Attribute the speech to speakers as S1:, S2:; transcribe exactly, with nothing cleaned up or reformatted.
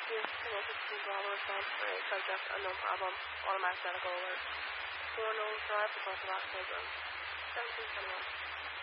S1: Yes, hello, sixteen Bravo response for a subject unknown problem, automatic medical alert. Four known drive because of October. seventeen twenty-one.